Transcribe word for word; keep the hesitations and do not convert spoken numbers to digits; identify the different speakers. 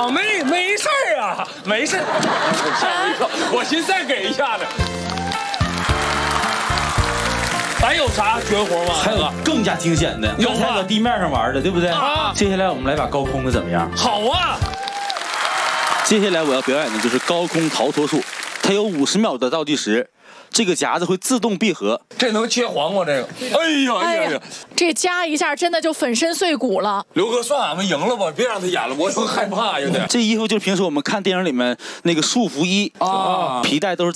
Speaker 1: 啊，没没事儿啊，没事儿。吓我一跳，我寻思再给一下子。还有啥绝活吗？
Speaker 2: 还有更加惊险的，刚才搁地面上玩的，对不对？啊。接下来我们来把高空的怎么样？
Speaker 1: 好啊。
Speaker 2: 接下来我要表演的就是高空逃脱术，它有五十秒的倒计时。这个夹子会自动闭合，
Speaker 1: 这能切黄瓜？这个，哎呀哎呀呀！
Speaker 3: 这夹一下真的就粉身碎骨了。
Speaker 1: 刘哥，算俺们赢了吧，别让他演了，我有害怕有点。
Speaker 2: 这衣服就是平时我们看电影里面那个束缚衣啊，皮带都是在。